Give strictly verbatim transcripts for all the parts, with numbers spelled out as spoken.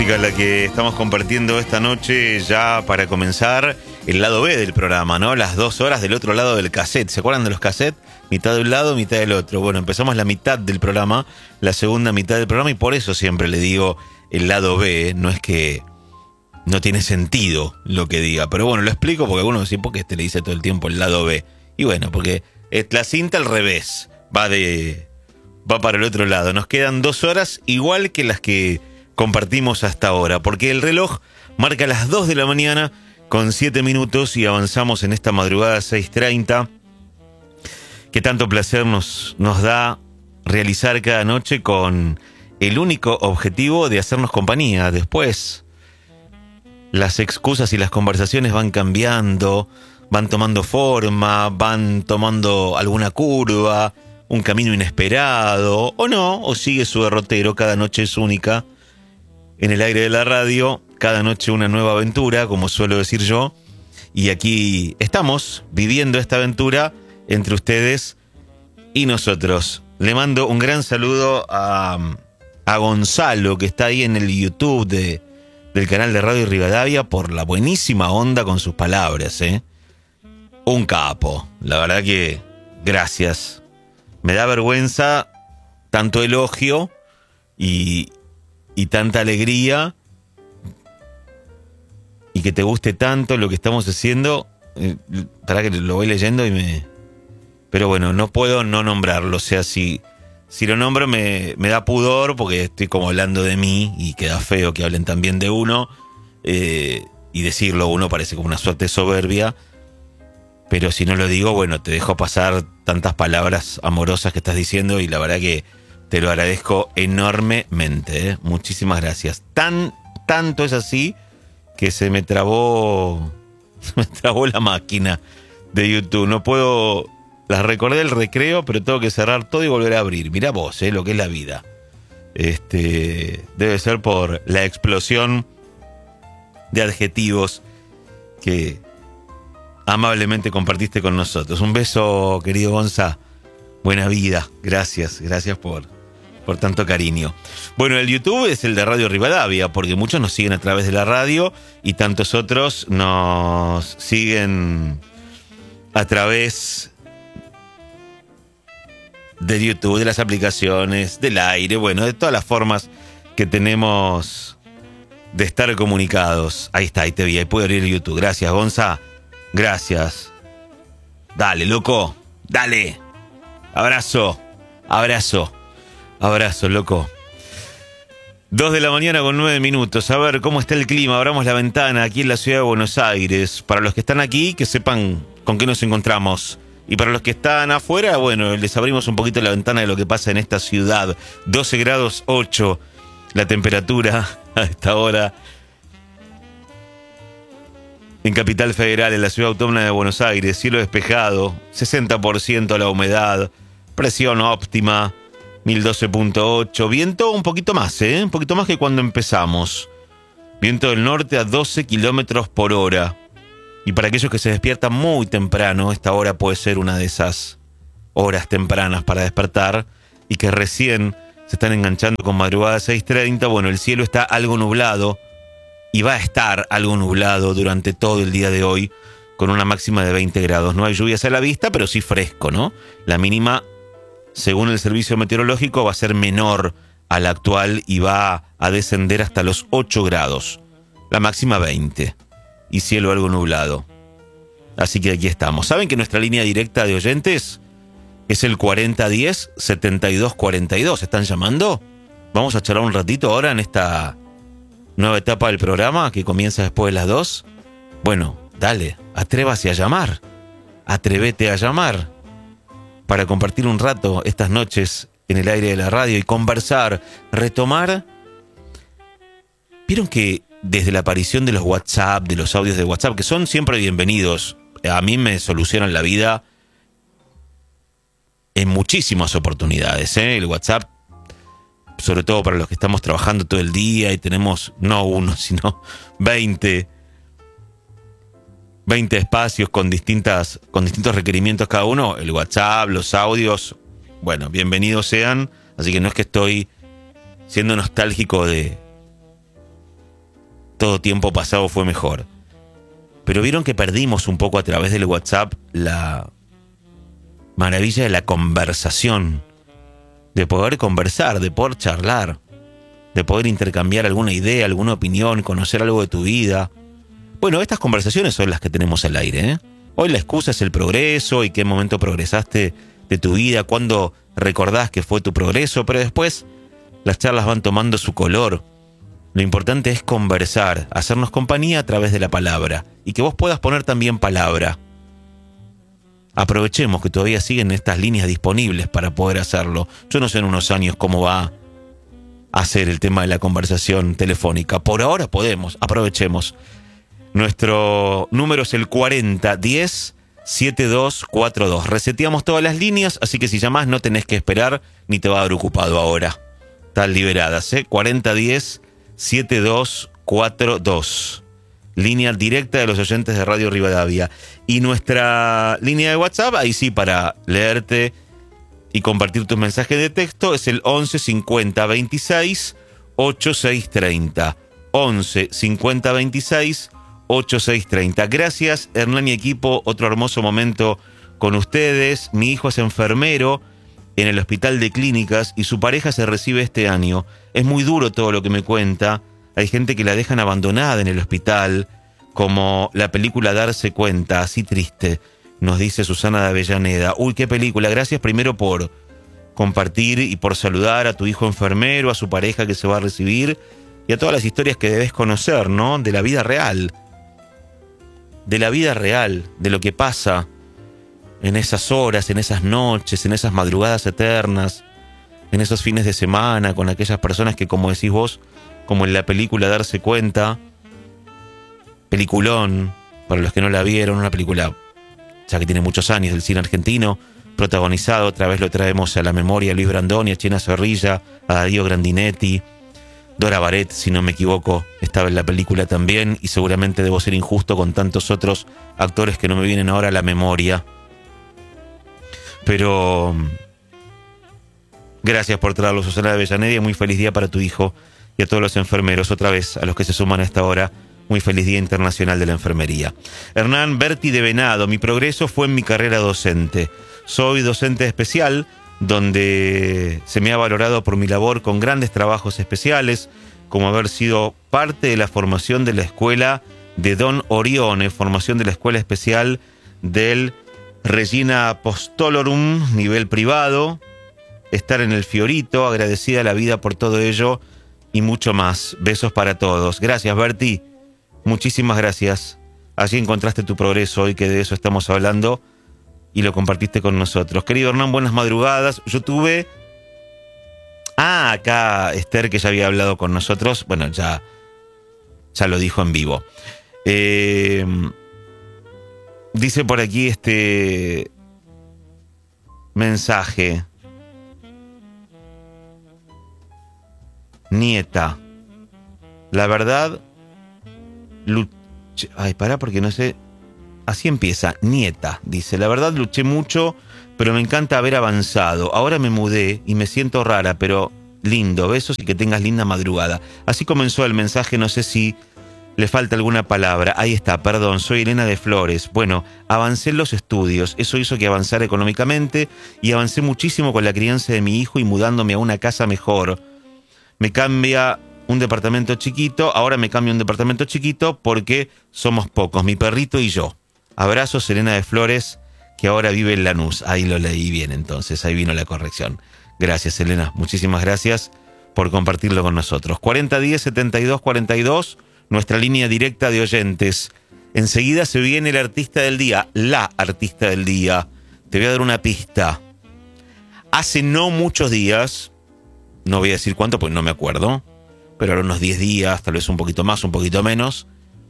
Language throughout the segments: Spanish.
música la que estamos compartiendo esta noche ya para comenzar el lado B del programa, ¿no? Las dos horas del otro lado del cassette. ¿Se acuerdan de los cassettes? Mitad de un lado, mitad del otro. Bueno, empezamos la mitad del programa, la segunda mitad del programa, y por eso siempre le digo el lado B. No es que no tiene sentido lo que diga, pero bueno, lo explico porque algunos dicen, ¿por qué este le dice todo el tiempo el lado B? Y bueno, porque la cinta al revés, va de va para el otro lado. Nos quedan dos horas igual que las que compartimos hasta ahora, porque el reloj marca las dos de la mañana con siete minutos y avanzamos en esta madrugada seis treinta, que tanto placer nos, nos da realizar cada noche con el único objetivo de hacernos compañía. Después, las excusas y las conversaciones van cambiando, van tomando forma, van tomando alguna curva, un camino inesperado, o no, o sigue su derrotero. Cada noche es única. En el aire de la radio, cada noche una nueva aventura, como suelo decir yo. Y aquí estamos, viviendo esta aventura entre ustedes y nosotros. Le mando un gran saludo a, a Gonzalo, que está ahí en el YouTube de, del canal de Radio Rivadavia, por la buenísima onda con sus palabras, ¿eh? Un capo. La verdad que gracias. Me da vergüenza tanto elogio y... y tanta alegría, y que te guste tanto lo que estamos haciendo. Eh, para que lo voy leyendo y me... Pero bueno, no puedo no nombrarlo. O sea, si, si lo nombro me, me da pudor, porque estoy como hablando de mí, y queda feo que hablen también de uno, eh, y decirlo uno parece como una suerte soberbia. Pero si no lo digo, bueno, te dejo pasar tantas palabras amorosas que estás diciendo, y la verdad que te lo agradezco enormemente, ¿eh? Muchísimas gracias. Tan, tanto es así que se me trabó, se me trabó la máquina de YouTube. No puedo, las recordé el recreo, pero tengo que cerrar todo y volver a abrir. Mirá vos, ¿eh? Lo que es la vida. Este, debe ser por la explosión de adjetivos que amablemente compartiste con nosotros. Un beso, querido Gonza. Buena vida. Gracias, gracias por... por tanto cariño. Bueno, el YouTube es el de Radio Rivadavia, porque muchos nos siguen a través de la radio y tantos otros nos siguen a través de YouTube, de las aplicaciones, del aire, bueno, de todas las formas que tenemos de estar comunicados. Ahí está, ahí te vi, ahí puedo abrir el YouTube. Gracias, Gonza. Gracias. Dale, loco. Dale. Abrazo. Abrazo. Abrazo, loco. Dos de la mañana con nueve minutos. A ver cómo está el clima. Abramos la ventana aquí en la ciudad de Buenos Aires. Para los que están aquí, que sepan con qué nos encontramos. Y para los que están afuera, bueno, les abrimos un poquito la ventana de lo que pasa en esta ciudad. doce grados ocho la temperatura a esta hora en Capital Federal, en la ciudad autónoma de Buenos Aires. Cielo despejado, sesenta por ciento la humedad, presión óptima mil doce punto ocho, viento un poquito más, ¿eh? Un poquito más que cuando empezamos. Viento del norte a doce kilómetros por hora. Y para aquellos que se despiertan muy temprano, esta hora puede ser una de esas horas tempranas para despertar, y que recién se están enganchando con madrugada seis treinta, bueno, el cielo está algo nublado, y va a estar algo nublado durante todo el día de hoy, con una máxima de veinte grados. No hay lluvias a la vista, pero sí fresco, ¿no? La mínima, según el servicio meteorológico, va a ser menor a la actual y va a descender hasta los ocho grados. La máxima veinte. Y cielo algo nublado. Así que aquí estamos. ¿Saben que nuestra línea directa de oyentes es el cuarenta diez setenta y dos cuarenta y dos? ¿Están llamando? Vamos a charlar un ratito ahora en esta nueva etapa del programa que comienza después de las dos. Bueno, dale, atrévase a llamar. Atrévete a llamar. Para compartir un rato estas noches en el aire de la radio y conversar, retomar. Vieron que desde la aparición de los WhatsApp, de los audios de WhatsApp, que son siempre bienvenidos, a mí me solucionan la vida en muchísimas oportunidades, ¿eh? El WhatsApp, sobre todo para los que estamos trabajando todo el día y tenemos no uno, sino veinte, veinte espacios con distintas, con distintos requerimientos cada uno. El WhatsApp, los audios, bueno, bienvenidos sean. Así que no es que estoy siendo nostálgico de todo tiempo pasado fue mejor. Pero vieron que perdimos un poco a través del WhatsApp la maravilla de la conversación, de poder conversar, de poder charlar, de poder intercambiar alguna idea, alguna opinión, conocer algo de tu vida. Bueno, estas conversaciones son las que tenemos al aire, ¿eh? Hoy la excusa es el progreso y qué momento progresaste de tu vida, cuándo recordás que fue tu progreso, pero después las charlas van tomando su color. Lo importante es conversar, hacernos compañía a través de la palabra y que vos puedas poner también palabra. Aprovechemos que todavía siguen estas líneas disponibles para poder hacerlo. Yo no sé en unos años cómo va a ser el tema de la conversación telefónica. Por ahora podemos, aprovechemos. Nuestro número es el cuarenta diez setenta y dos cuarenta y dos. Reseteamos todas las líneas, así que si llamás no tenés que esperar ni te va a dar ocupado ahora. Están liberadas, ¿eh? cuarenta diez setenta y dos cuarenta y dos. Línea directa de los oyentes de Radio Rivadavia. Y nuestra línea de WhatsApp, ahí sí, para leerte y compartir tus mensajes de texto, es el once cincuenta veintiséis ochenta y seis treinta. once cincuenta veintiséis ochenta y seis treinta. Gracias, Hernán y equipo. Otro hermoso momento con ustedes. Mi hijo es enfermero en el Hospital de Clínicas y su pareja se recibe este año. Es muy duro todo lo que me cuenta. Hay gente que la dejan abandonada en el hospital, como la película Darse Cuenta, así triste, nos dice Susana de Avellaneda. Uy, qué película. Gracias primero por compartir y por saludar a tu hijo enfermero, a su pareja que se va a recibir y a todas las historias que debes conocer, ¿no? De la vida real. De la vida real, de lo que pasa en esas horas, en esas noches, en esas madrugadas eternas, en esos fines de semana, con aquellas personas que, como decís vos, como en la película Darse Cuenta, peliculón, para los que no la vieron, una película ya que tiene muchos años del cine argentino, protagonizado, otra vez lo traemos a la memoria, a Luis Brandoni, a China Zorrilla, a Darío Grandinetti, Dora Baret, si no me equivoco, estaba en la película también, y seguramente debo ser injusto con tantos otros actores que no me vienen ahora a la memoria. Pero gracias por traerlo, Susana de Avellaneda, muy feliz día para tu hijo y a todos los enfermeros, otra vez a los que se suman a esta hora. Muy feliz Día Internacional de la Enfermería. Hernán Berti de Venado, mi progreso fue en mi carrera docente. Soy docente especial, donde se me ha valorado por mi labor con grandes trabajos especiales, como haber sido parte de la formación de la escuela de Don Orione, formación de la escuela especial del Regina Apostolorum, nivel privado, estar en el Fiorito, agradecida a la vida por todo ello y mucho más. Besos para todos. Gracias, Berti. Muchísimas gracias. Allí encontraste tu progreso hoy, que de eso estamos hablando, y lo compartiste con nosotros. Querido Hernán, buenas madrugadas. Yo tuve... Ah, acá Esther, que ya había hablado con nosotros. Bueno, ya, ya lo dijo en vivo. Eh, dice por aquí este mensaje. Nieta. La verdad... Luché, ay, pará, porque no sé. Así empieza. Nieta, dice. La verdad luché mucho, pero me encanta haber avanzado. Ahora me mudé y me siento rara, pero lindo. Besos y que tengas linda madrugada. Así comenzó el mensaje. No sé si le falta alguna palabra. Ahí está, perdón. Soy Elena de Flores. Bueno, avancé en los estudios. Eso hizo que avanzara económicamente y avancé muchísimo con la crianza de mi hijo y mudándome a una casa mejor. Me cambia un departamento chiquito, ahora me cambio a un departamento chiquito porque somos pocos, mi perrito y yo. Abrazos, Elena de Flores, que ahora vive en Lanús. Ahí lo leí bien, entonces, ahí vino la corrección. Gracias, Elena, muchísimas gracias por compartirlo con nosotros. cuarenta diez setenta y dos cuarenta y dos, nuestra línea directa de oyentes. Enseguida se viene el artista del día, la artista del día. Te voy a dar una pista. Hace no muchos días, no voy a decir cuánto, pues no me acuerdo, pero ahora unos diez días, tal vez un poquito más, un poquito menos.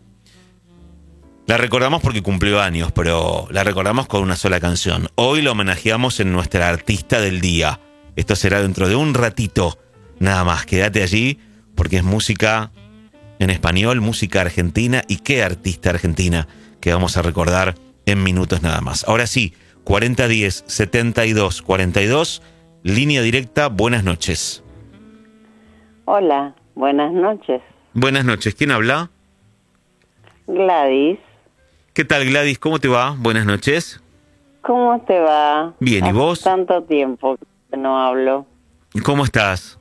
La recordamos porque cumplió años, pero la recordamos con una sola canción. Hoy la homenajeamos en nuestra artista del día. Esto será dentro de un ratito, nada más. Quédate allí, porque es música en español, música argentina. ¿Y qué artista argentina que vamos a recordar en minutos nada más? Ahora sí, cuarenta diez setenta y dos cuarenta y dos, línea directa, buenas noches. Hola. Buenas noches. Buenas noches. ¿Quién habla? Gladys. ¿Qué tal, Gladys? ¿Cómo te va? Buenas noches. ¿Cómo te va? Bien, ¿y Hace vos? tanto tiempo que no hablo. ¿Cómo estás?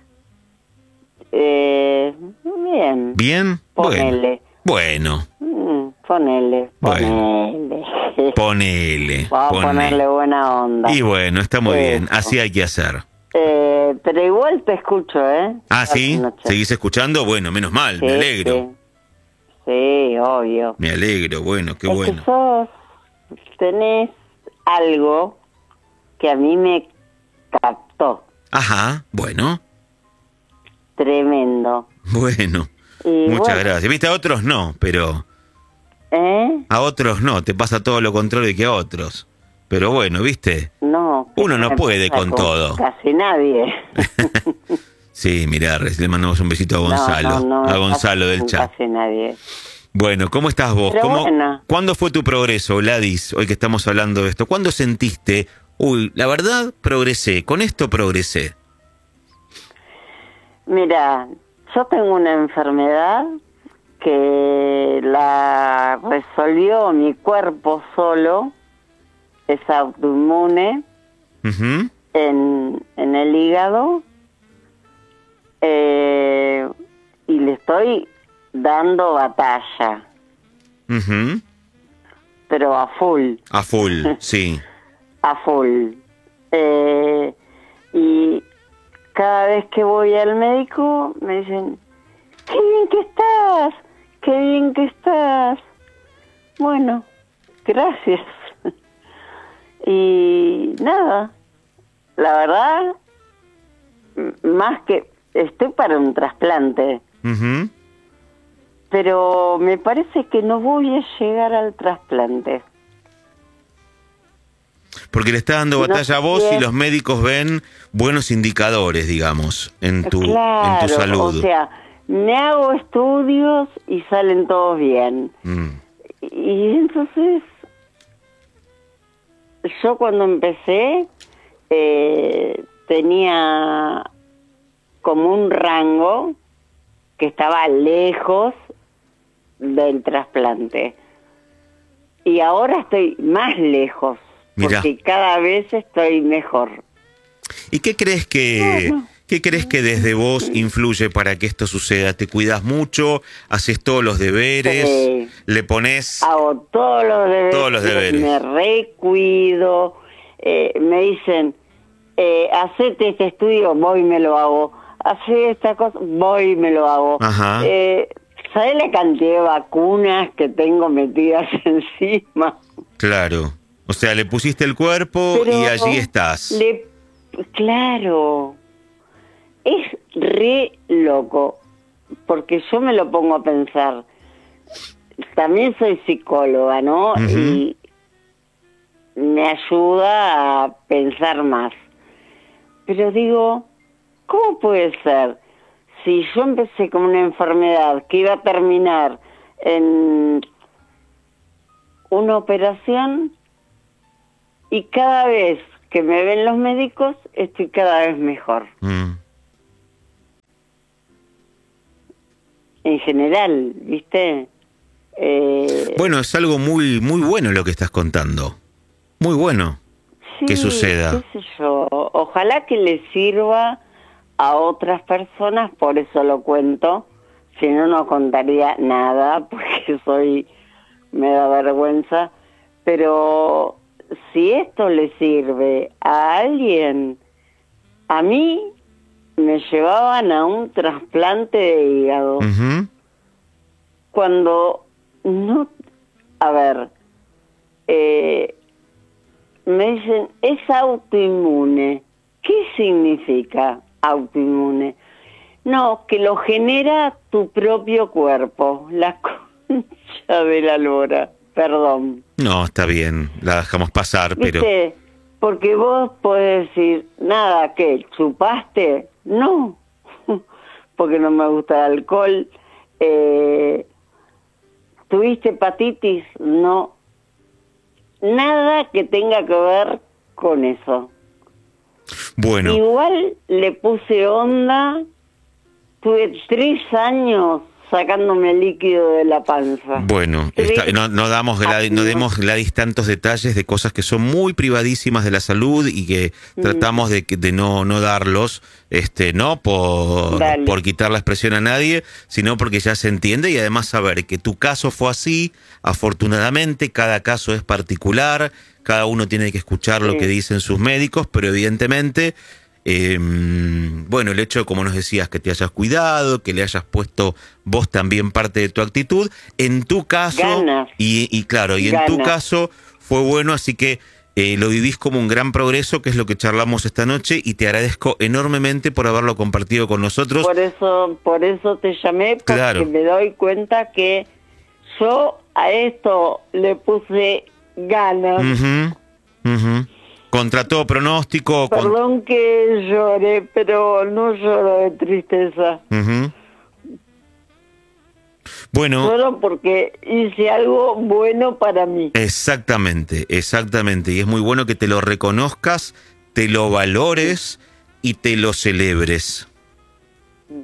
Eh, bien. ¿Bien? Ponele. Bueno. Mm, ponele, ponele. Bueno. Ponele. Vamos a ponele. ponerle buena onda. Y bueno, está muy Eso. bien. Así hay que hacer. Eh, pero igual te escucho, ¿eh? Ah, ¿sí? Buenas noches. ¿Seguís escuchando? Bueno, menos mal, Sí, me alegro. Sí. Sí, obvio. Me alegro, bueno, qué es bueno. que sos, tenés algo que a mí me captó. Ajá, bueno, Tremendo. bueno. Y Muchas bueno, gracias. Viste, a otros no, pero ¿eh? a otros no. Te pasa todo lo contrario que a otros. Pero bueno, viste. No. Uno no me puede pasa con todo. Casi nadie. Sí, mirá, le mandamos un besito a Gonzalo. No, no, no me a Gonzalo pasa del con chat. Casi nadie. Bueno, ¿cómo estás vos? Pero ¿Cómo, bueno. ¿Cuándo fue tu progreso, Gladys, hoy que estamos hablando de esto? ¿Cuándo sentiste, uy, la verdad, progresé, con esto progresé? Mira, yo tengo una enfermedad que la resolvió mi cuerpo solo, es autoinmune, Ujú. en, en el hígado, eh, y le estoy dando batalla, Ujú. pero a full. A full, sí. A full. Eh, y cada vez que voy al médico me dicen, qué bien que estás, qué bien que estás. Bueno, gracias. Y nada, la verdad, m- más que estoy para un trasplante, Ujú. pero me parece que no voy a llegar al trasplante. Porque le está dando No batalla a vos sé. y los médicos ven buenos indicadores, digamos, en tu, Claro, en tu salud. o sea, me hago estudios y salen todos bien. Mm. Y entonces, yo cuando empecé, eh, tenía como un rango que estaba lejos del trasplante. Y ahora estoy más lejos, Mirá. porque cada vez estoy mejor. ¿Y qué crees que Bueno. qué crees que desde vos influye para que esto suceda? ¿Te cuidas mucho? ¿Haces todos los deberes? Sí. ¿Le pones? Hago todos los deberes, Todos los deberes. me recuido, eh, me dicen, eh, hacete este estudio, voy y me lo hago, hacé esta cosa, voy y me lo hago. Ajá. Eh, ¿Sabés la cantidad de vacunas que tengo metidas encima? Claro. O sea, le pusiste el cuerpo Pero y allí estás. le- claro, es re loco, porque yo me lo pongo a pensar. También soy psicóloga, ¿no? Ujú. Y me ayuda a pensar más. Pero digo, ¿cómo puede ser? Si yo empecé con una enfermedad que iba a terminar en una operación y cada vez que me ven los médicos estoy cada vez mejor. Mm. En general, ¿viste? Eh, Bueno, es algo muy muy bueno lo que estás contando. Muy bueno. sí, que suceda. qué sé yo. Ojalá que le sirva a otras personas, por eso lo cuento. Si no, no contaría nada, porque soy, me da vergüenza. Pero si esto le sirve a alguien, a mí me llevaban a un trasplante de hígado. Ujú. Cuando no, a ver, eh, me dicen, es autoinmune. ¿Qué significa autoinmune? No, que lo genera tu propio cuerpo. La concha de la lora, perdón. No, está bien, la dejamos pasar, pero... ¿Viste? Porque vos podés decir, nada, ¿qué? ¿Chupaste? No, porque no me gusta el alcohol. Eh, ¿Tuviste hepatitis? No. Nada que tenga que ver con eso. Bueno, Igual le puse onda, tuve tres años sacándome líquido de la panza. Bueno, está, no, no damos Gladys, no demos Gladys tantos detalles de cosas que son muy privadísimas de la salud y que mm. tratamos de, de no, no darlos, este, no por, por quitar la expresión a nadie, sino porque ya se entiende y además saber que tu caso fue así, afortunadamente, cada caso es particular, cada uno tiene que escuchar sí. lo que dicen sus médicos, pero evidentemente... Eh, bueno, el hecho, como nos decías, que te hayas cuidado, que le hayas puesto vos también parte de tu actitud, en tu caso, Ganas. y, y claro, y Ganas. en tu caso fue bueno, así que eh, lo vivís como un gran progreso, que es lo que charlamos esta noche, y te agradezco enormemente por haberlo compartido con nosotros. Por eso, por eso te llamé, porque claro. me doy cuenta que yo a esto le puse ganas. Uh-huh, uh-huh. Contra todo pronóstico. Perdón con... que llore, pero no lloro de tristeza. Uh-huh. Bueno. Lloro porque hice algo bueno para mí. Exactamente, exactamente. Y es muy bueno que te lo reconozcas, te lo valores y te lo celebres. Mm.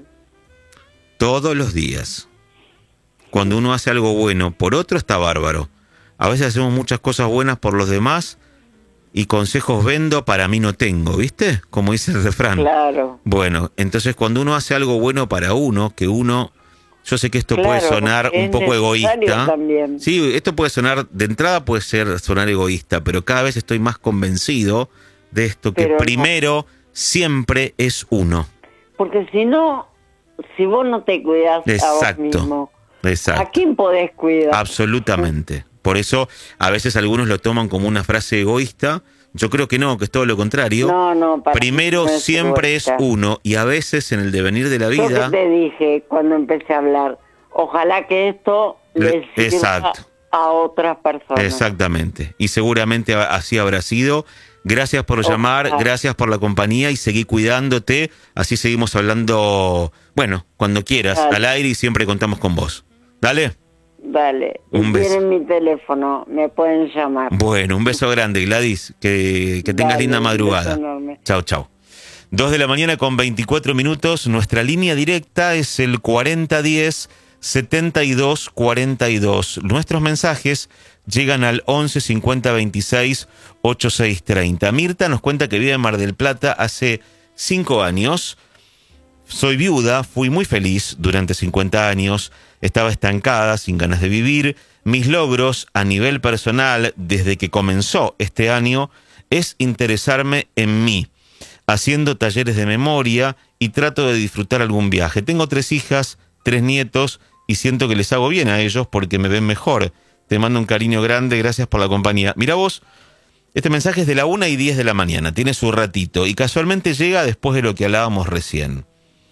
Todos los días. Cuando uno hace algo bueno por otro, está bárbaro. A veces hacemos muchas cosas buenas por los demás. Y consejos vendo, para mí no tengo, ¿viste? Como dice el refrán. Claro. Bueno, entonces cuando uno hace algo bueno para uno, que uno... Yo sé que esto claro, puede sonar un poco egoísta. También. Sí, esto puede sonar, de entrada puede ser sonar egoísta, pero cada vez estoy más convencido de esto, que pero primero no. siempre es uno. Porque si no, si vos no te cuidás exacto, a vos mismo, exacto. ¿a quién podés cuidar? Absolutamente. Por eso, a veces algunos lo toman como una frase egoísta. Yo creo que no, que es todo lo contrario. No, no, para Primero no es siempre egoísta. Es uno, y a veces en el devenir de la vida... Yo te dije cuando empecé a hablar, ojalá que esto le sirva a otras personas. Exactamente, y seguramente así habrá sido. Gracias por ojalá. llamar, gracias por la compañía y seguí cuidándote. Así seguimos hablando, bueno, cuando quieras, Dale. al aire, y siempre contamos con vos. Dale. Dale, un beso. Tienen mi teléfono, me pueden llamar. Bueno, un beso grande, Gladys, que, que tengas Dale, linda madrugada. Chao, chao. Dos de la mañana con veinticuatro minutos, nuestra línea directa es el cuarenta diez setenta y dos cuarenta y dos. Nuestros mensajes llegan al once cincuenta veintiséis ochenta y seis treinta. Mirta nos cuenta que vive en Mar del Plata hace cinco años. Soy viuda, fui muy feliz durante cincuenta años, estaba estancada, sin ganas de vivir. Mis logros a nivel personal desde que comenzó este año es interesarme en mí, haciendo talleres de memoria y trato de disfrutar algún viaje. Tengo tres hijas, tres nietos y siento que les hago bien a ellos porque me ven mejor. Te mando un cariño grande, gracias por la compañía. Mira vos, este mensaje es de la una y diez de la mañana, tiene su ratito y casualmente llega después de lo que hablábamos recién.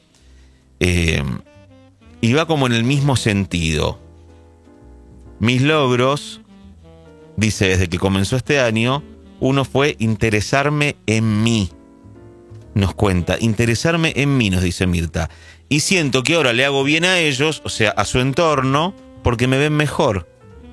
Eh, y va como en el mismo sentido. Mis logros, dice, desde que comenzó este año, uno fue interesarme en mí. Nos cuenta, interesarme en mí, nos dice Mirta. Y siento que ahora le hago bien a ellos, o sea, a su entorno, porque me ven mejor.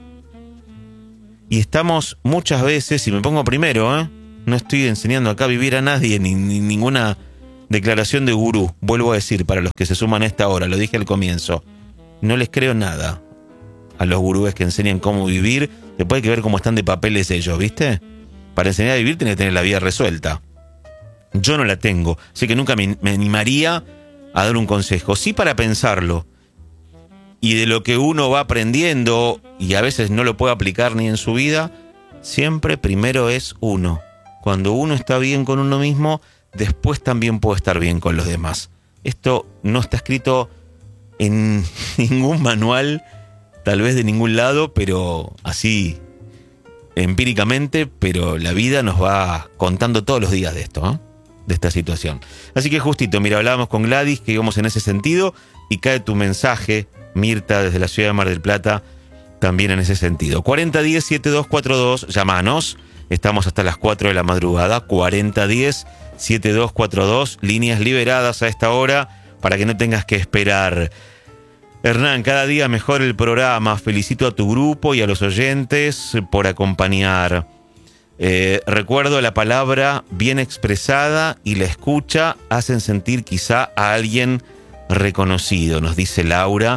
Y estamos muchas veces, y me pongo primero, ¿eh? No estoy enseñando acá a vivir a nadie, ni, ni ninguna declaración de gurú. Vuelvo a decir, para los que se suman a esta hora, lo dije al comienzo, no les creo nada a los gurúes que enseñan cómo vivir. Después hay que ver cómo están de papeles ellos, ¿viste? Para enseñar a vivir tenés que tener la vida resuelta. Yo no la tengo, así que nunca me, me animaría a dar un consejo. Sí, para pensarlo. Y de lo que uno va aprendiendo, y a veces no lo puede aplicar ni en su vida, siempre primero es uno. Cuando uno está bien con uno mismo, después también puede estar bien con los demás. Esto no está escrito en ningún manual, tal vez de ningún lado, pero así empíricamente, pero la vida nos va contando todos los días de esto, ¿eh? De esta situación. Así que justito, mira, hablábamos con Gladys que íbamos en ese sentido y cae tu mensaje, Mirta, desde la ciudad de Mar del Plata, también en ese sentido. cuarenta diez setenta y dos cuarenta y dos, llamanos. Estamos hasta las cuatro de la madrugada. cuarenta diez setenta y dos cuarenta y dos, líneas liberadas a esta hora para que no tengas que esperar. Hernán, cada día mejor el programa. Felicito a tu grupo y a los oyentes por acompañar. Eh, recuerdo la palabra bien expresada y la escucha hacen sentir quizá a alguien reconocido, nos dice Laura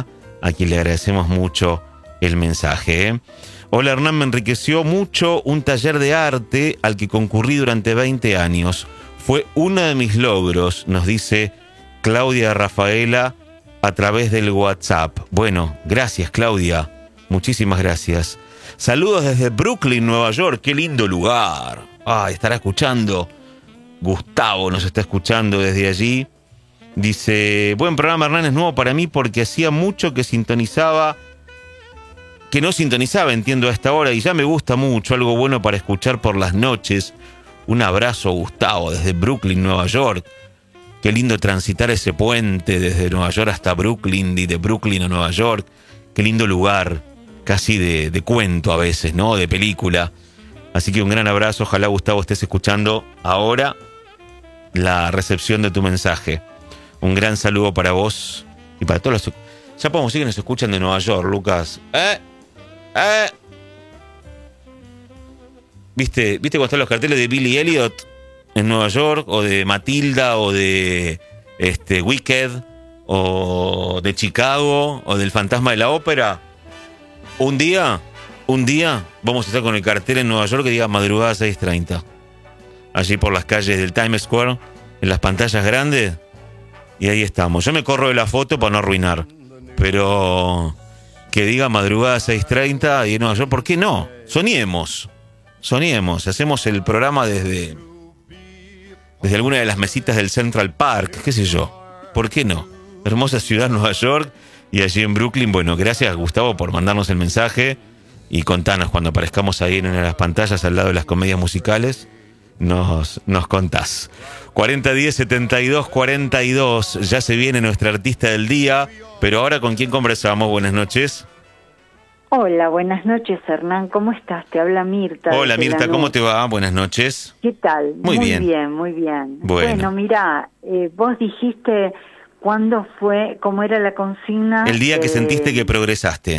a quien le agradecemos mucho el mensaje. ¿eh? Hola Hernán, me enriqueció mucho un taller de arte al que concurrí durante veinte años. Fue uno de mis logros, nos dice Claudia Rafaela a través del WhatsApp. Bueno, gracias Claudia, muchísimas gracias. Saludos desde Brooklyn, Nueva York, qué lindo lugar. Ah, estará escuchando. Gustavo nos está escuchando desde allí. Dice, buen programa Hernán, es nuevo para mí porque hacía mucho que sintonizaba, que no sintonizaba, entiendo a esta hora, y ya me gusta mucho, algo bueno para escuchar por las noches. Un abrazo Gustavo desde Brooklyn, Nueva York. Qué lindo transitar ese puente desde Nueva York hasta Brooklyn y de Brooklyn a Nueva York. Qué lindo lugar, casi de, de cuento a veces, ¿no? De película. Así que un gran abrazo, ojalá Gustavo estés escuchando ahora la recepción de tu mensaje. Un gran saludo para vos y para todos los... Ya podemos decir que nos escuchan de Nueva York, Lucas. ¿Eh? ¿Eh? ¿Viste, ¿Viste cuando están los carteles de Billy Elliot en Nueva York? O de Matilda, o de este, Wicked, o de Chicago, o del Fantasma de la Ópera. Un día, un día vamos a estar con el cartel en Nueva York que diga madrugada seis treinta. Allí por las calles del Times Square, en las pantallas grandes. Y ahí estamos. Yo me corro de la foto para no arruinar. Pero que diga madrugada seis treinta y en Nueva York, ¿por qué no? Soñemos. Soñemos. Hacemos el programa desde, desde alguna de las mesitas del Central Park, qué sé yo. ¿Por qué no? Hermosa ciudad Nueva York. Y allí en Brooklyn, bueno, gracias Gustavo por mandarnos el mensaje. Y contanos cuando aparezcamos ahí en una de las pantallas al lado de las comedias musicales. Nos, nos contás. cuarenta diez setenta y dos cuarenta y dos. Ya se viene nuestra artista del día. Pero ahora, ¿con quién conversamos? Buenas noches. Hola, buenas noches, Hernán. ¿Cómo estás? Te habla Mirta. Hola, Mirta, ¿cómo te va? Buenas noches. ¿Qué tal? Muy, muy bien. bien, muy bien. Bueno, bueno mirá, eh, vos dijiste cuándo fue, cómo era la consigna. El día que eh, sentiste que progresaste.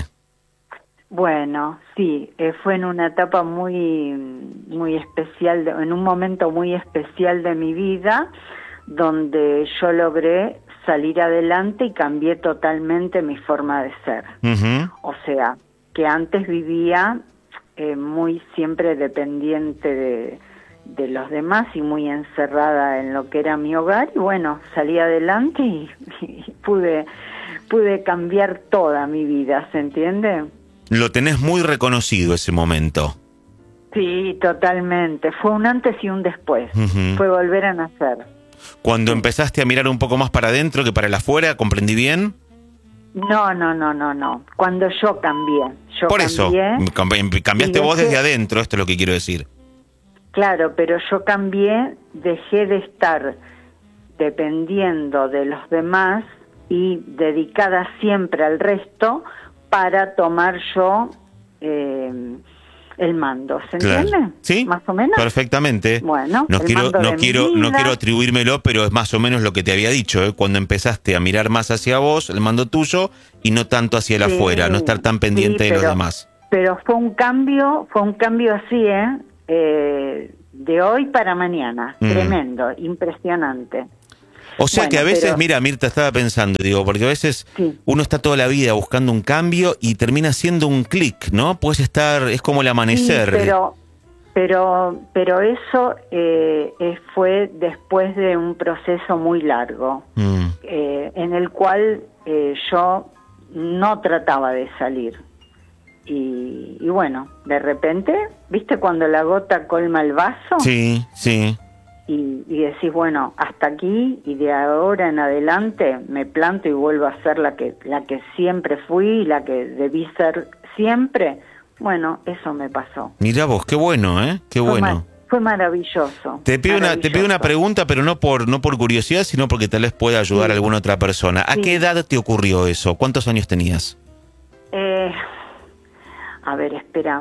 Bueno, sí, eh, fue en una etapa muy, muy especial, de, en un momento muy especial de mi vida, donde yo logré salir adelante y cambié totalmente mi forma de ser. Uh-huh. O sea, que antes vivía eh, muy siempre dependiente de, de los demás y muy encerrada en lo que era mi hogar, y bueno, salí adelante y, y pude, pude cambiar toda mi vida, ¿se entiende? Lo tenés muy reconocido ese momento. Sí, totalmente. Fue un antes y un después. Uh-huh. Fue volver a nacer. Cuando sí. Empezaste a mirar un poco más para adentro que para el afuera, ¿comprendí bien? No, no, no, no, no. Cuando yo cambié. Yo Por eso, cambié, cambiaste vos desde adentro, esto es lo que quiero decir. Claro, pero yo cambié, dejé de estar dependiendo de los demás y dedicada siempre al resto para tomar yo eh, el mando, ¿se claro. entiende? Sí, más o menos. Perfectamente. Bueno, no quiero, no quiero, no quiero vida. atribuírmelo, pero es más o menos lo que te había dicho, ¿eh? Cuando empezaste a mirar más hacia vos, el mando tuyo, y no tanto hacia el sí, afuera, no estar tan pendiente sí, pero, de los demás. Pero fue un cambio, fue un cambio así, ¿eh? eh de hoy para mañana, mm. tremendo, impresionante. O sea bueno, que a veces, pero... mira, Mirta, estaba pensando, digo, porque a veces sí. uno está toda la vida buscando un cambio y termina siendo un clic, ¿no? Puedes estar, es como el amanecer. Sí, pero, pero, pero eso eh, fue después de un proceso muy largo, mm. eh, en el cual eh, yo no trataba de salir. Y, y bueno, de repente, ¿viste cuando la gota colma el vaso? Sí, sí. Y, y decís, bueno, hasta aquí y de ahora en adelante me planto y vuelvo a ser la que la que siempre fui, la que debí ser siempre. Bueno, eso me pasó. Mirá vos, qué bueno, ¿eh? Qué fue bueno. Ma- fue maravilloso. Te pido, maravilloso. Una, te pido una pregunta, pero no por no por curiosidad, sino porque tal vez pueda ayudar sí. a alguna otra persona. ¿A sí. qué edad te ocurrió eso? ¿Cuántos años tenías? Eh, a ver, espera.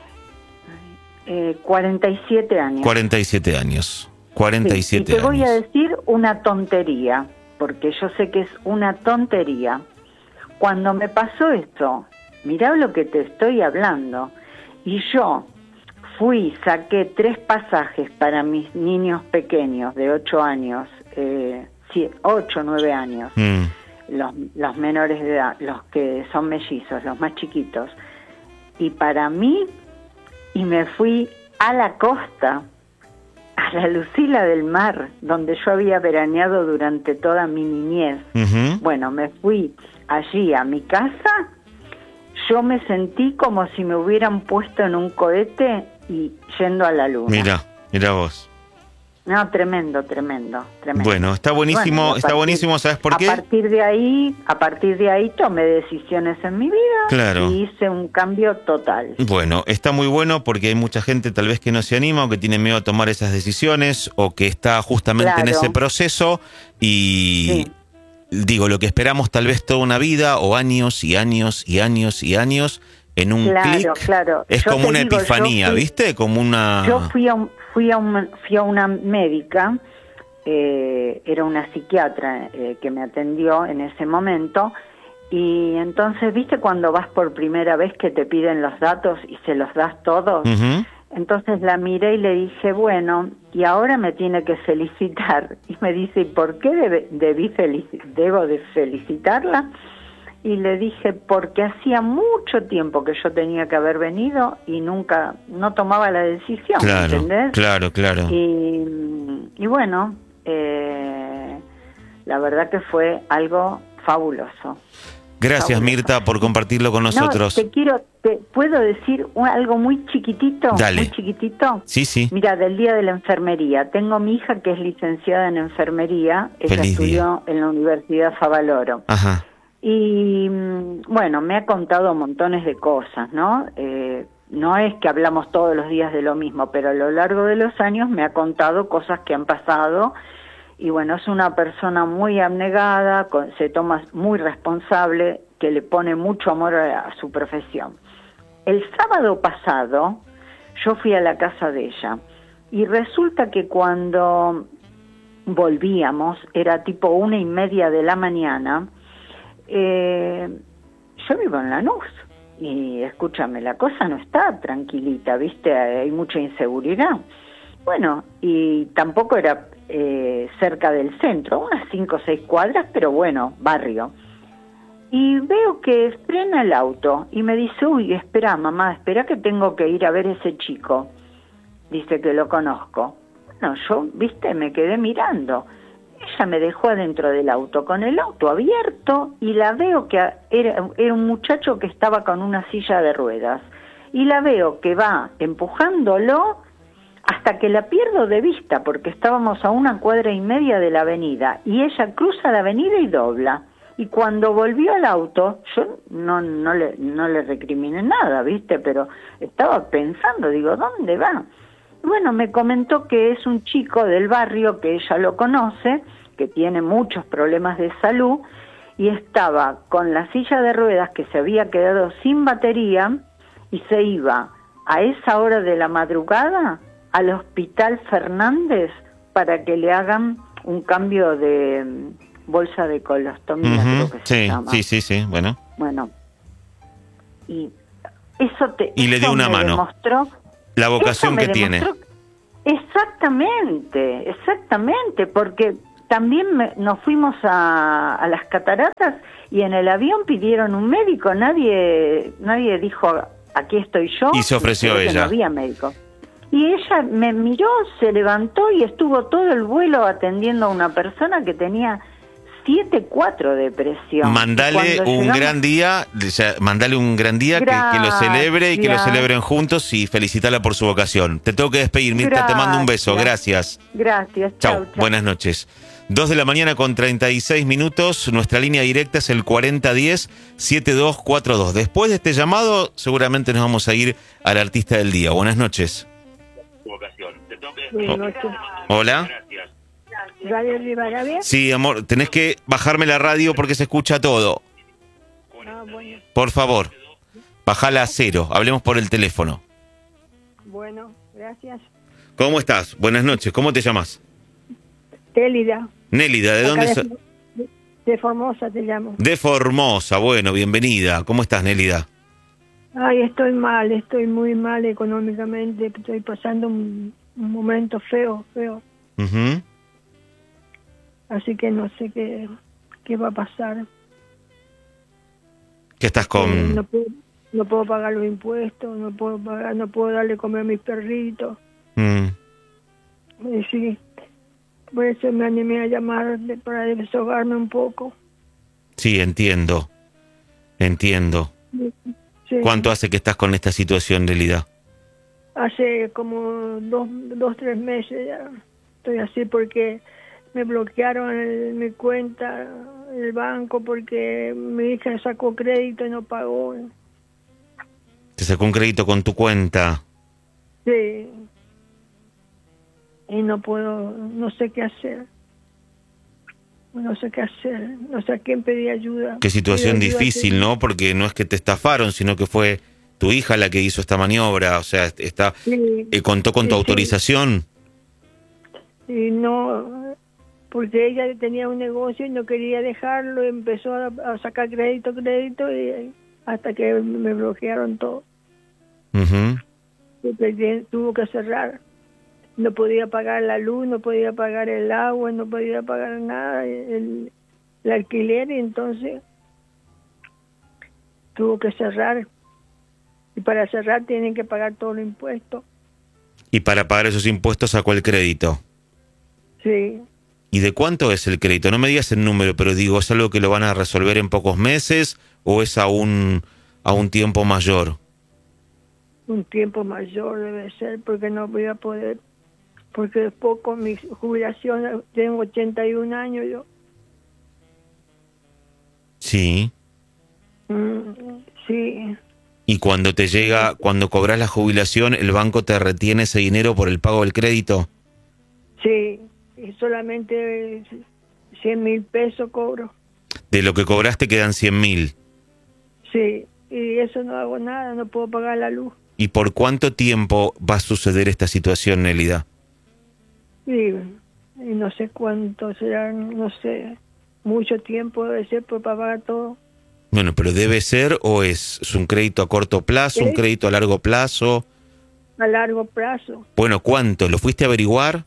Eh, cuarenta y siete años. cuarenta y siete años. cuarenta y siete sí, y te años. voy a decir una tontería, porque yo sé que es una tontería. Cuando me pasó esto, mirá lo que te estoy hablando, y yo fui, saqué tres pasajes para mis niños pequeños de ocho años, eh, ocho, nueve años. Mm. los, los menores de edad, los que son mellizos, los más chiquitos. Y para mí, y me fui a la costa, a la Lucila del Mar, donde yo había veraneado durante toda mi niñez. Uh-huh. Bueno, me fui allí a mi casa, yo me sentí como si me hubieran puesto en un cohete y yendo a la luna. Mira, mira vos. No, tremendo, tremendo, tremendo. Bueno, está buenísimo, Bueno, está partir, buenísimo, ¿sabes por qué? A partir de ahí, a partir de ahí tomé decisiones en mi vida, claro, y hice un cambio total. Bueno, está muy bueno porque hay mucha gente tal vez que no se anima o que tiene miedo a tomar esas decisiones o que está justamente Claro. en ese proceso y Sí. digo, lo que esperamos tal vez toda una vida o años y años y años y años en un Claro, clic, claro. es Yo como te una digo, epifanía, yo fui- ¿viste? Como una... Yo fui a, un- fui a, un- fui a una médica, eh, era una psiquiatra eh, que me atendió en ese momento, y entonces, ¿viste cuando vas por primera vez que te piden los datos y se los das todos? Ujú. Entonces la miré y le dije, bueno, y ahora me tiene que felicitar. Y me dice, ¿y por qué debe, debí felici- debo de felicitarla? Y le dije, porque hacía mucho tiempo que yo tenía que haber venido y nunca, no tomaba la decisión, Claro, ¿entendés? claro, claro. Y, y bueno, eh, la verdad que fue algo fabuloso. Gracias, fabuloso. Mirta, por compartirlo con nosotros. No, te quiero, te puedo decir un- algo muy chiquitito, Dale. muy chiquitito. Sí, sí. Mira, del día de la enfermería. Tengo mi hija que es licenciada en enfermería. Ella Feliz estudió en la Universidad Favaloro. Ajá. Y mm, bueno, me ha contado montones de cosas, ¿no? Eh, no es que hablamos todos los días de lo mismo, pero a lo largo de los años me ha contado cosas que han pasado. Y bueno, es una persona muy abnegada, con, se toma muy responsable, que le pone mucho amor a, a su profesión. El sábado pasado yo fui a la casa de ella y resulta que cuando volvíamos, era tipo una y media de la mañana, eh, yo vivo en Lanús y escúchame, la cosa no está tranquilita, ¿viste? Hay mucha inseguridad. Bueno, y tampoco era eh, cerca del centro, unas cinco o seis cuadras, pero bueno, barrio. Y veo que frena el auto y me dice, uy, espera mamá, espera que tengo que ir a ver ese chico. Dice que lo conozco. Bueno, yo, viste, me quedé mirando. Ella me dejó adentro del auto, con el auto abierto, y la veo que era, era un muchacho que estaba con una silla de ruedas. Y la veo que va empujándolo hasta que la pierdo de vista, porque estábamos a una cuadra y media de la avenida, y ella cruza la avenida y dobla. Y cuando volvió al auto, yo no, no, le, no le recriminé nada, ¿viste? Pero estaba pensando, digo, ¿dónde va? Bueno, me comentó que es un chico del barrio, que ella lo conoce, que tiene muchos problemas de salud, y estaba con la silla de ruedas que se había quedado sin batería, y se iba a esa hora de la madrugada al Hospital Fernández para que le hagan un cambio de bolsa de colostomía, Uh-huh. creo que Sí, se llama. sí, sí, sí, bueno. Bueno, y eso te Y le dio eso una me mano. demostró, La vocación eso me que tiene. demostró- Exactamente, exactamente, porque también me- nos fuimos a, a las cataratas y en el avión pidieron un médico, nadie nadie dijo, aquí estoy yo. Y se ofreció porque ella. No había médico. Y ella me miró, se levantó y estuvo todo el vuelo atendiendo a una persona que tenía siete cuatro de presión. Mandale Cuando un llegamos- gran día, o sea, mandale un gran día que, que lo celebre y que lo Gracias. celebren juntos y felicítala por su vocación. Te tengo que despedir, Mirta, te mando un beso, gracias. Gracias, Chau, chau, chau. buenas noches. Dos de la mañana con treinta y seis minutos, nuestra línea directa es el cuarenta diez, setenta y dos cuarenta y dos. Después de este llamado, seguramente nos vamos a ir al artista del día. Buenas noches. Buenas noches. Hola. ¿Radio Rivadavia? Sí, amor, tenés que bajarme la radio porque se escucha todo. Ah, bueno, Por favor, bajala a cero, hablemos por el teléfono. bueno, gracias. ¿Cómo estás? Buenas noches, ¿cómo te llamas? Télida. Nélida, ¿de Acá dónde de, sos? de- de Formosa te llamo. De Formosa, bueno, bienvenida. ¿Cómo estás, Nélida? Ay, estoy mal, estoy muy mal económicamente. Estoy pasando un, un momento feo, feo. Ujú. Así que no sé qué, qué va a pasar. ¿Qué estás con...? Eh, no, puedo, no puedo pagar los impuestos, no puedo pagar, no puedo darle comer a mis perritos. Mm. Y sí, por eso me animé a llamar de- para desahogarme un poco. Sí, entiendo. Entiendo. Sí. ¿Cuánto hace que estás con esta situación, Nelida? Hace como dos, dos, tres meses ya estoy así porque me bloquearon el- mi cuenta, el banco, porque mi hija sacó crédito y no pagó. Te sacó un crédito con tu cuenta. Sí. Y no puedo, no sé qué hacer. No sé qué hacer, no sé a quién pedir ayuda. Qué situación Pido ayuda difícil, que- ¿no? Porque no es que te estafaron, sino que fue tu hija la que hizo esta maniobra. O sea, está, Sí, eh, contó con tu sí, sí. autorización. Y no, porque ella tenía un negocio y no quería dejarlo, empezó a, a sacar crédito, crédito, y hasta que me bloquearon todo. Ujú. Y que tuvo que cerrar. No podía pagar la luz, no podía pagar el agua, no podía pagar nada, el, el alquiler, y entonces tuvo que cerrar. Y para cerrar tienen que pagar todos los impuestos. Y para pagar esos impuestos sacó el crédito. Sí. ¿Y de cuánto es el crédito? No me digas el número, pero digo, ¿es algo que lo van a resolver en pocos meses o es a un, a un tiempo mayor? Un tiempo mayor debe ser, porque no voy a poder, porque después con mi jubilación tengo ochenta y un años yo. Sí. Mm, sí, Y cuando te llega, cuando cobras la jubilación, ¿el banco te retiene ese dinero por el pago del crédito? sí, y solamente cien mil pesos cobro. De lo que cobraste quedan cien mil. Sí, y eso no hago nada, no puedo pagar la luz. ¿Y por cuánto tiempo va a suceder esta situación, Nélida? Y, y no sé cuánto será, no sé, mucho tiempo debe ser por pagar todo. Bueno, pero debe ser o es, ¿es un crédito a corto plazo, un ¿Eh? crédito a largo plazo? A largo plazo. Bueno, ¿cuánto? ¿Lo fuiste a averiguar?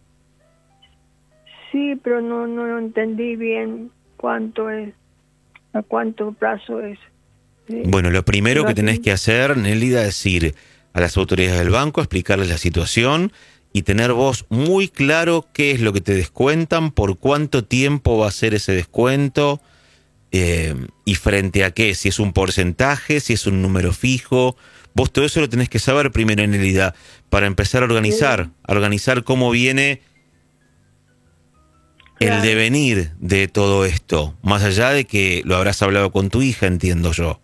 Sí, pero no, no lo entendí bien cuánto es, a cuánto plazo es. Sí. Bueno, lo primero No, que tenés sí. que hacer, Nélida, es ir a las autoridades del banco, explicarles la situación y tener vos muy claro qué es lo que te descuentan, por cuánto tiempo va a ser ese descuento, eh, y frente a qué, si es un porcentaje, si es un número fijo. Vos todo eso lo tenés que saber primero, Nélida, para empezar a organizar, Sí. a organizar cómo viene el Claro. devenir de todo esto, más allá de que lo habrás hablado con tu hija, entiendo yo.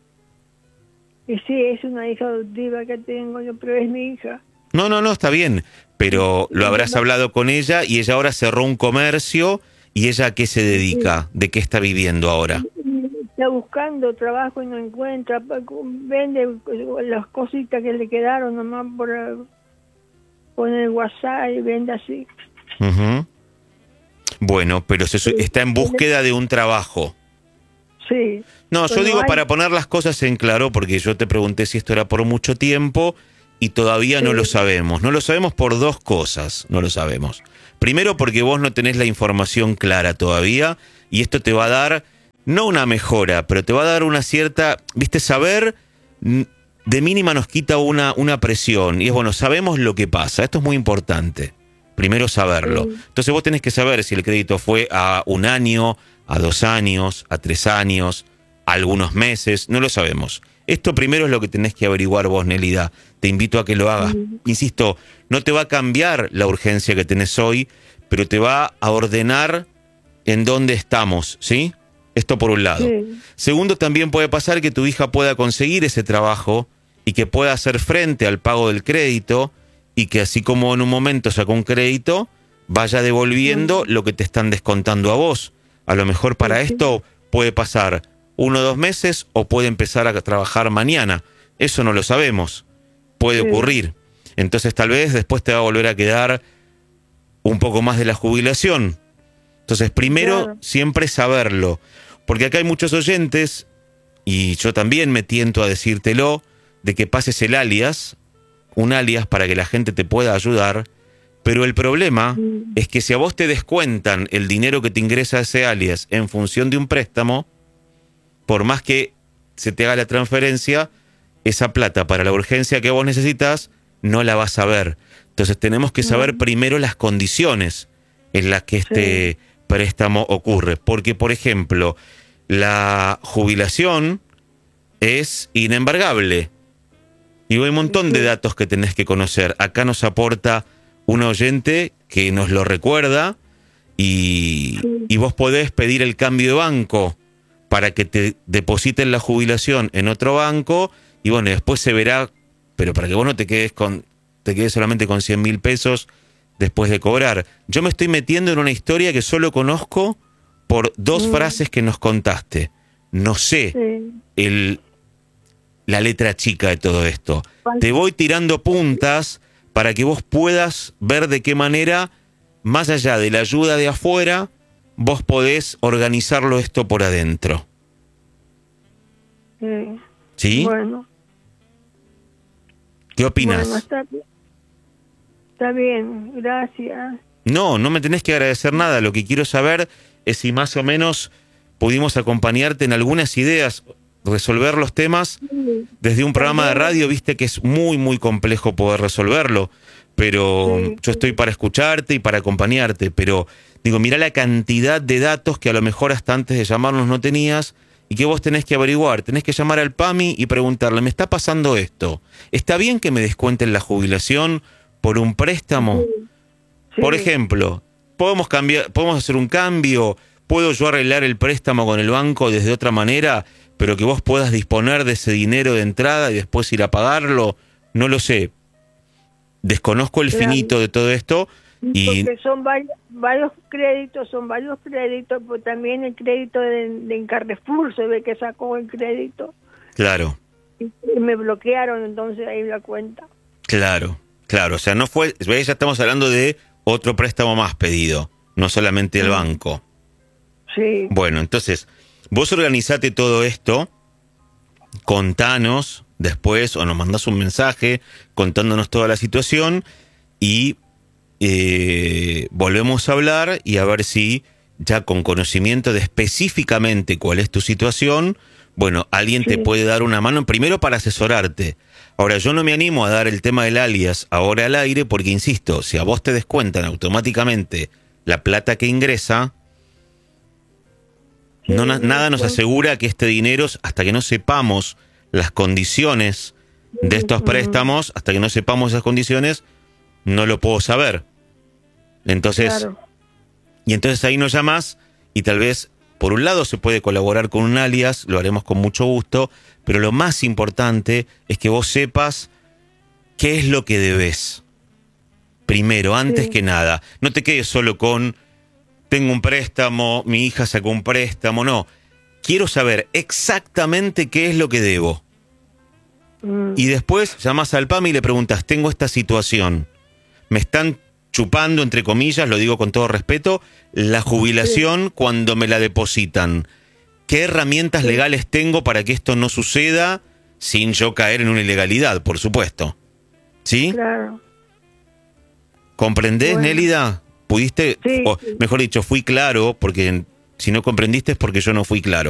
Y sí, es una hija adoptiva que tengo yo, pero es mi hija. No, no, no, está bien, pero lo habrás hablado con ella y ella ahora cerró un comercio y ella ¿a qué se dedica? ¿De qué está viviendo ahora? Está buscando trabajo y no encuentra, vende las cositas que le quedaron nomás por, por el WhatsApp y vende así. Ujú. Bueno, pero se su- está en búsqueda de un trabajo. Sí. No, yo Pero digo hay- para poner las cosas en claro, porque yo te pregunté si esto era por mucho tiempo y todavía no Sí. lo sabemos. No lo sabemos por dos cosas, no lo sabemos. Primero porque vos no tenés la información clara todavía y esto te va a dar, no una mejora, pero te va a dar una cierta, viste, saber mm, de mínima nos quita una, una presión y es bueno, sabemos lo que pasa, esto es muy importante. Primero saberlo. Sí. Entonces vos tenés que saber si el crédito fue a un año, a dos años, a tres años, a algunos meses, no lo sabemos. Esto primero es lo que tenés que averiguar vos, Nélida. Te invito a que lo hagas. Sí. Insisto, no te va a cambiar la urgencia que tenés hoy, pero te va a ordenar en dónde estamos, ¿sí? Esto por un lado. Sí. Segundo, también puede pasar que tu hija pueda conseguir ese trabajo y que pueda hacer frente al pago del crédito y que así como en un momento sacó un crédito, vaya devolviendo lo que te están descontando a vos. A lo mejor para Sí. esto puede pasar uno o dos meses o puede empezar a trabajar mañana. Eso no lo sabemos. Puede Sí. ocurrir. Entonces tal vez después te va a volver a quedar un poco más de la jubilación. Entonces primero Claro. siempre saberlo. Porque acá hay muchos oyentes, y yo también me tiento a decírtelo, de que pases el alias, un alias para que la gente te pueda ayudar, pero el problema Mm. es que si a vos te descuentan el dinero que te ingresa ese alias en función de un préstamo, por más que se te haga la transferencia, esa plata para la urgencia que vos necesitas no la vas a ver. Entonces tenemos que saber primero las condiciones en las que este sí. préstamo ocurre. Porque, por ejemplo, la jubilación es inembargable. Y hay un montón de datos que tenés que conocer. Acá nos aporta un oyente que nos lo recuerda y, sí. y vos podés pedir el cambio de banco para que te depositen la jubilación en otro banco y bueno, después se verá, pero para que vos no te quedes con te quedes solamente con cien mil pesos después de cobrar. Yo me estoy metiendo en una historia que solo conozco por dos mm. frases que nos contaste. No sé sí. el... la letra chica de todo esto. Te voy tirando puntas para que vos puedas ver de qué manera, más allá de la ayuda de afuera, vos podés organizarlo esto por adentro. Sí. ¿Sí? Bueno. ¿Qué opinas? Bueno, está bien. Está bien, gracias. No, no me tenés que agradecer nada. Lo que quiero saber es si más o menos pudimos acompañarte en algunas ideas, resolver los temas desde un programa de radio. Viste que es muy, muy complejo poder resolverlo, pero sí, yo estoy para escucharte y para acompañarte, pero digo, mirá la cantidad de datos que a lo mejor hasta antes de llamarnos no tenías y que vos tenés que averiguar. Tenés que llamar al PAMI y preguntarle, ¿me está pasando esto? ¿Está bien que me descuenten la jubilación por un préstamo? Sí. Sí. Por ejemplo, ¿podemos cambiar, podemos hacer un cambio? ¿Puedo yo arreglar el préstamo con el banco desde otra manera, pero que vos puedas disponer de ese dinero de entrada y después ir a pagarlo? No lo sé. Desconozco el claro. finito de todo esto. Y porque son varios, varios créditos, son varios créditos, pues también el crédito de, de Carrefour se ve que sacó el crédito. Claro. Y me bloquearon entonces ahí la cuenta. Claro, claro. O sea, no fue, ya estamos hablando de otro préstamo más pedido, no solamente el sí. banco. Sí. Bueno, entonces, vos organizate todo esto, contanos después o nos mandás un mensaje contándonos toda la situación y eh, volvemos a hablar y a ver si ya con conocimiento de específicamente cuál es tu situación, bueno, alguien sí. te puede dar una mano primero para asesorarte. Ahora, yo no me animo a dar el tema del alias ahora al aire porque, insisto, si a vos te descuentan automáticamente la plata que ingresa, sí, no, nada nos asegura que este dinero, hasta que no sepamos las condiciones de estos préstamos, hasta que no sepamos esas condiciones, no lo puedo saber. Entonces, claro. y entonces ahí nos llamás y tal vez, por un lado, se puede colaborar con un alias, lo haremos con mucho gusto, pero lo más importante es que vos sepas qué es lo que debes. Primero, antes sí. que nada. No te quedes solo con, tengo un préstamo, mi hija sacó un préstamo, no. Quiero saber exactamente qué es lo que debo. Mm. Y después llamás al PAMI y le preguntas, tengo esta situación. Me están chupando, entre comillas, lo digo con todo respeto, la jubilación sí. cuando me la depositan. ¿Qué herramientas sí. legales tengo para que esto no suceda sin yo caer en una ilegalidad, por supuesto? ¿Sí? Claro. ¿Comprendés, bueno. Nélida? ¿Pudiste? Sí, o, sí. mejor dicho, fui claro, porque si no comprendiste es porque yo no fui claro.